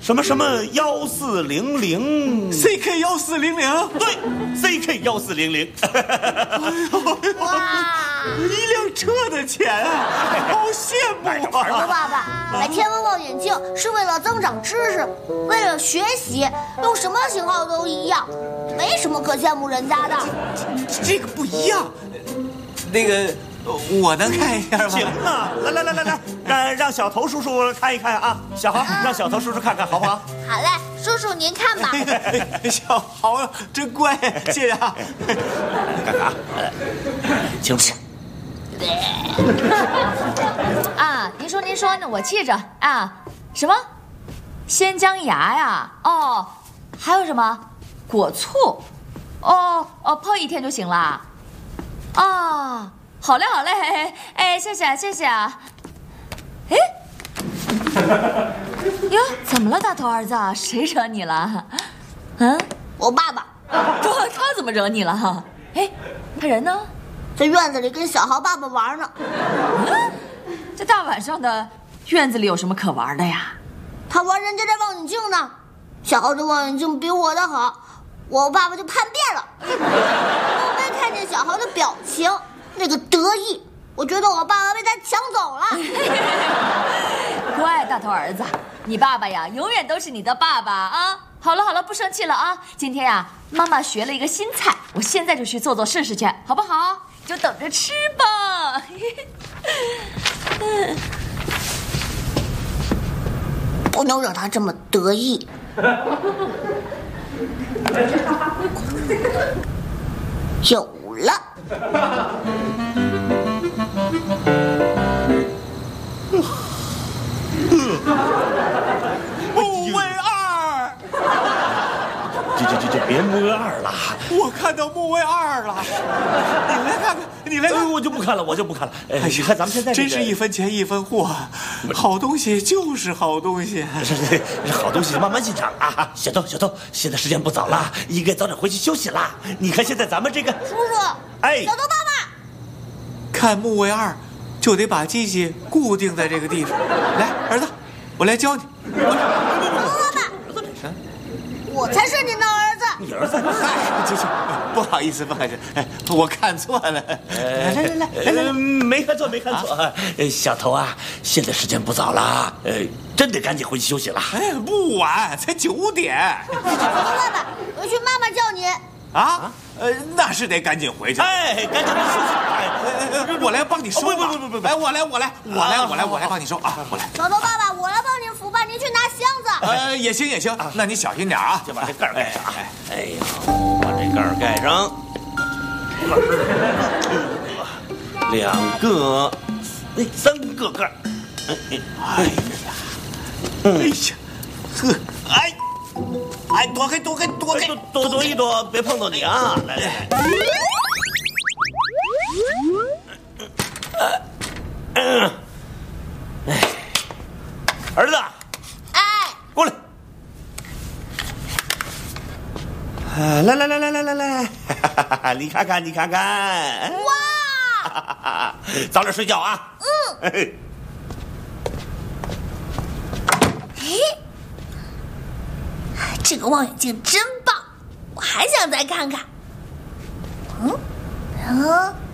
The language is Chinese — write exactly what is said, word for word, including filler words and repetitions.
什么什么幺四零零 C K 幺四零零， 对 ，C K 幺四零零。 哇！ 一辆车的钱啊，好羡慕啊！ 牛爸爸，买天文望远镜是为了增长知识，为了学习，用什么型号都一样，没什么可羡慕人家的。 这, 这个不一样，那个我能看一下吗？ 行啊，来来来来来，让让小头叔叔看一看啊，小豪，让小头叔叔看看好不好？ 好嘞，叔叔您看吧。 小豪真乖，谢谢啊。 干啥？清楚。 啊，您说您说，那我记着啊。什么？鲜姜芽呀？哦，还有什么？果醋？哦哦，泡一天就行了。啊，好嘞好嘞，哎，谢谢谢谢啊。哎，哟，怎么了，大头儿子？谁惹你了？嗯， 我爸爸。 这他怎么惹你了？哎，他人呢？ 在院子里跟小豪爸爸玩呢。 嗯，这大晚上的院子里有什么可玩的呀？ 他玩人家的望远镜呢。小豪的望远镜比我的好，我爸爸就叛变了。我没看见小豪的表情，那个得意，我觉得我爸爸被他抢走了。 乖，大头儿子，你爸爸呀，永远都是你的爸爸啊！好了好了，不生气了啊！今天呀，妈妈学了一个新菜，我现在就去做做试试去，好不好？就等着吃吧。 不能让他这么得意。有了。 木卫二， 这这这这别木卫二了， 我看到木卫二了，你来看看，你来看看。 我就不看了，我就不看了。哎，你看咱们现在、这个、 真是一分钱一分货，好东西就是好东西。 是是是，好东西慢慢欣赏啊！小豆小豆，现在时间不早了，应该早点回去休息啦。你看现在咱们这个叔叔， 哎， 小豆爸爸， 看木卫二，就得把机器固定在这个地方。来，儿子，我来教你。 小豆爸爸，我才是您的儿子。 你儿子？ 这是不好意思，不好意思，哎，我看错了。来来来来来来， 没看错，没看错。呃，小头啊，现在时间不早了，呃，真得赶紧回去休息了。 哎，不晚，才九点。 小豆爸爸，回去妈妈叫您。 啊？呃，那是得赶紧回去。 哎，赶紧回去休息。 哎，我来帮你收吧。 不不不不不， 哎，我来，我来，我来，我来，我来帮你收啊！我来。 小豆爸爸，我来帮您扶吧，您去拿箱子。 呃，也行也行，那你小心点啊， 就把这盖儿盖上。哎呀，把这盖儿盖上。两个，哎，三个盖儿。 哎呀，哎呀，呵，哎，哎，躲开，躲开，躲开， 躲躲一躲，别碰到你啊！来来。嗯，哎，儿子， 哎， 过来。啊，来来来来来来来，你看看，你看看。 哇！ 早点睡觉啊。 嗯。哎，这个望远镜真棒，我还想再看看。嗯，嗯。